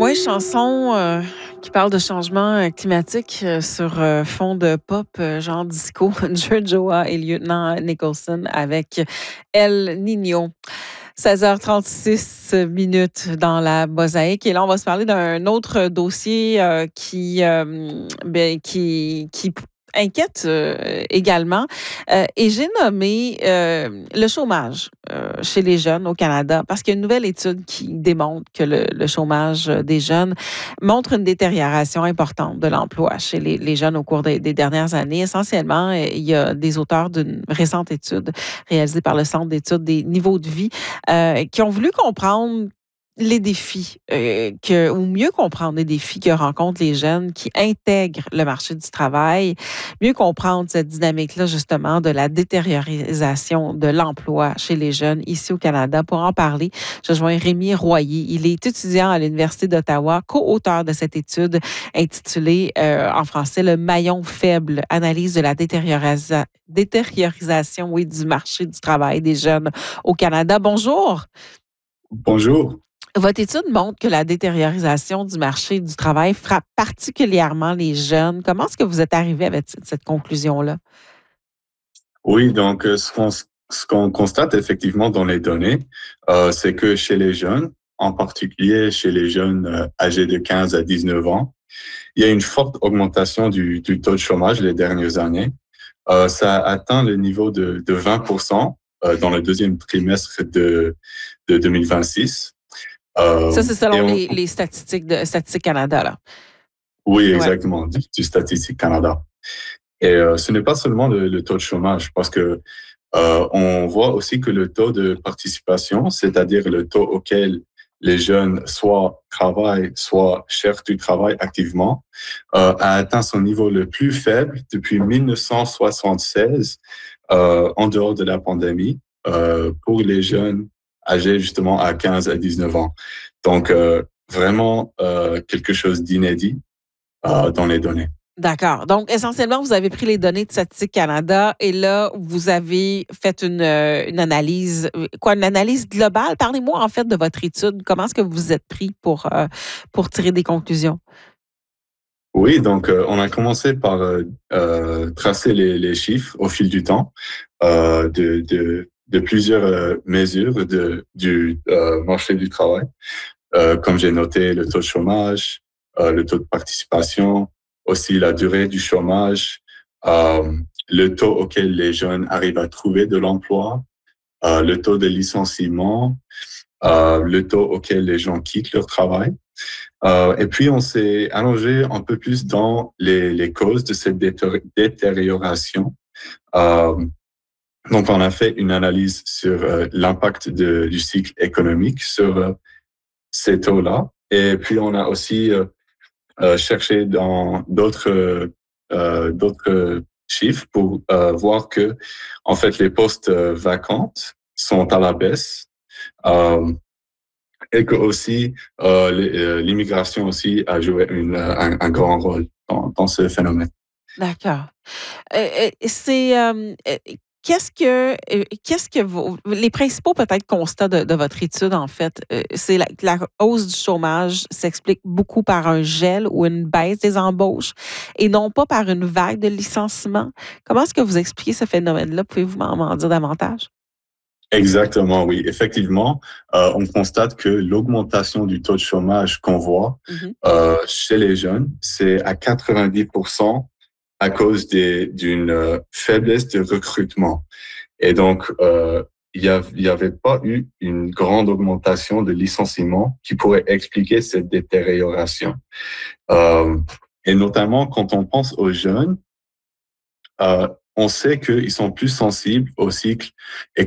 Ouais, chanson, qui parle de changement, climatique, sur, fond de pop, genre disco, Joa et Lieutenant Nicholson avec El Niño. 16h36 dans la mosaïque et là, on va se parler d'un autre dossier, qui inquiète, également, et j'ai nommé, le chômage, chez les jeunes au Canada parce qu'il y a une nouvelle étude qui démontre que le chômage, des jeunes montre une détérioration importante de l'emploi chez les jeunes au cours des dernières années. Essentiellement, il y a des auteurs d'une récente étude réalisée par le Centre d'études des niveaux de vie qui ont voulu comprendre les défis, ou mieux comprendre les défis que rencontrent les jeunes qui intègrent le marché du travail, mieux comprendre cette dynamique-là, justement, de la détériorisation de l'emploi chez les jeunes ici au Canada. Pour en parler, je joins Rémi Royer. Il est étudiant à l'Université d'Ottawa, co-auteur de cette étude intitulée en français Le maillon faible, analyse de la détériorisation, oui, du marché du travail des jeunes au Canada. Bonjour. Bonjour. Votre étude montre que la détériorisation du marché du travail frappe particulièrement les jeunes. Comment est-ce que vous êtes arrivé avec cette conclusion-là? Oui, donc ce qu'on constate effectivement dans les données, c'est que chez les jeunes, en particulier chez les jeunes âgés de 15 à 19 ans, il y a une forte augmentation du taux de chômage les dernières années. Ça a atteint le niveau de 20% dans le deuxième trimestre de 2026. Ça, c'est Et selon les statistiques de Statistique Canada, là. oui, Ouais. exactement, du Statistique Canada. Et ce n'est pas seulement le taux de chômage, parce que on voit aussi que le taux de participation, c'est-à-dire le taux auquel les jeunes soit travaillent, soit cherchent du travail activement, a atteint son niveau le plus faible depuis 1976, en dehors de la pandémie, pour les jeunes âgés justement à 15 à 19 ans. Donc, vraiment quelque chose d'inédit dans les données. D'accord. Donc, essentiellement, vous avez pris les données de Statistique Canada et là, vous avez fait une analyse, une analyse globale. Parlez-moi, en fait, de votre étude. Comment est-ce que vous vous êtes pris pour tirer des conclusions? Oui, donc on a commencé par tracer les chiffres au fil du temps de plusieurs mesures du marché du travail. Comme j'ai noté, le taux de chômage, le taux de participation, aussi la durée du chômage, euh, le taux auquel les jeunes arrivent à trouver de l'emploi, le taux de licenciement, le taux auquel les gens quittent leur travail. Et puis, on s'est allongé un peu plus dans les causes de cette détérioration. Euh, donc, on a fait une analyse sur l'impact du cycle économique sur ces taux-là. Et puis, on a aussi cherché dans d'autres chiffres pour voir que, en fait, les postes vacantes sont à la baisse. Et que aussi l'immigration aussi a joué un grand rôle dans ce phénomène. D'accord. C'est, qu'est-ce que les principaux peut-être constats de votre étude, en fait, c'est la hausse du chômage s'explique beaucoup par un gel ou une baisse des embauches et non pas par une vague de licenciements. Comment est-ce que vous expliquez ce phénomène-là? Pouvez-vous m'en dire davantage? Exactement, oui. Effectivement, on constate que l'augmentation du taux de chômage qu'on voit Mmh. chez les jeunes, c'est à 90% à cause d'une faiblesse de recrutement. Et donc, il y avait pas eu une grande augmentation de licenciements qui pourrait expliquer cette détérioration. Euh, et notamment, quand on pense aux jeunes, on sait qu'ils sont plus sensibles au cycle